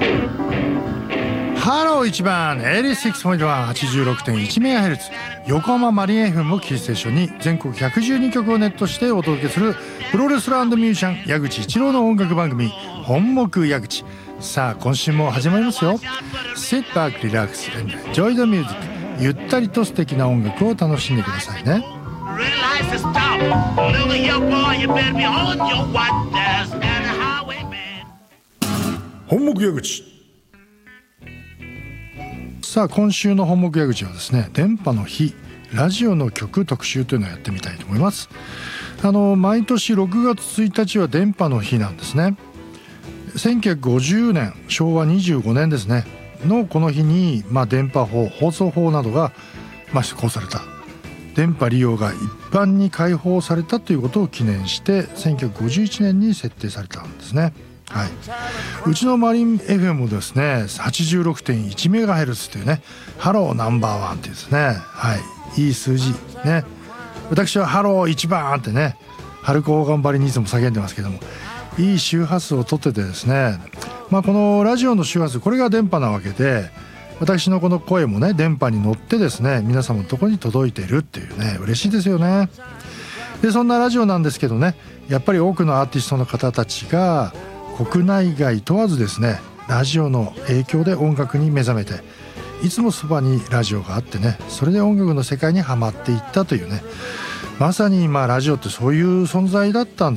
ハロー一番 86.186.1MHz 横浜マリン FM をキーステーションに全国112曲をネットしてお届けするプロレスラー&ミュージシャン矢口一郎の音楽番組本目矢口。さあ今週も始まりますよ。 Sit back, relax and enjoy the music。 ゆったりと素敵な音楽を楽しんでくださいね。本目矢口。さあ今週の本目矢口はですね、電波の日ラジオの曲特集というのをやってみたいと思います。毎年6月1日は電波の日なんですね。1950年昭和25年ですねのこの日に、電波法放送法などが施行された。電波利用が一般に開放されたということを記念して1951年に設定されたんですね。はい、うちのマリン FM もですね 86.1MHz というね、ハローナンバーワンっていうですね、いい数字ね。私はハロー1番ってね、春高頑張りにいつも叫んでますけども、いい周波数をとっててですね、このラジオの周波数、これが電波なわけで、私のこの声もね電波に乗ってですね、皆様のところに届いているっていうね、嬉しいですよね。でそんなラジオなんですけどね、やっぱり多くのアーティストの方たちが国内外問わずですね、ラジオの影響で音楽に目覚めて、いつもそばにラジオがあってね、それで音楽の世界にはまっていったというね、まさにラジオってそういう存在だったん